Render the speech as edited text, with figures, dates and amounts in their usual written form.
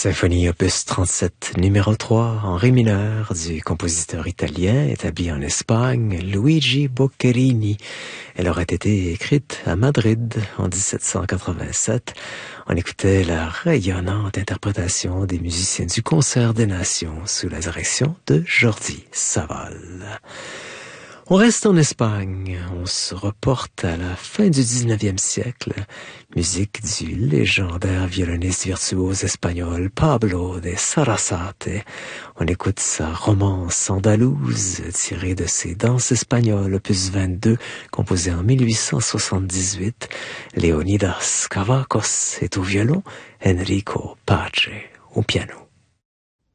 Symphonie opus 37 numéro 3 en ré mineur du compositeur italien établi en Espagne, Luigi Boccherini. Elle aurait été écrite à Madrid en 1787. On écoutait la rayonnante interprétation des musiciens du Concert des Nations sous la direction de Jordi Savall. On reste en Espagne, on se reporte à la fin du 19e siècle, musique du légendaire violoniste virtuose espagnol Pablo de Sarasate. On écoute sa romance andalouse tirée de ses danses espagnoles opus 22, composée en 1878. Leonidas Cavacos est au violon, Enrico Pace au piano.